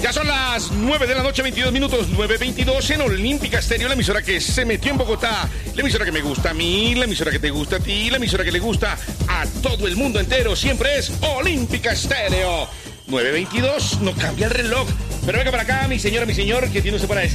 Ya son las 9 de la noche, 22 minutos, 9:22 en Olímpica Estéreo, la emisora que se metió en Bogotá, la emisora que me gusta a mí, la emisora que te gusta a ti, la emisora que le gusta a todo el mundo entero, siempre es Olímpica Estéreo. 9:22, no cambia el reloj. Pero venga para acá, mi señora, mi señor, ¿qué tiene usted para decir?